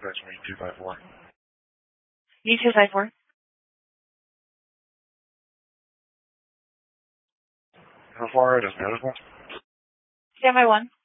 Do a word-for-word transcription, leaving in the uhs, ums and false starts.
Dispatch me two five four. U two five four. How far out is noticeable? Stand by one.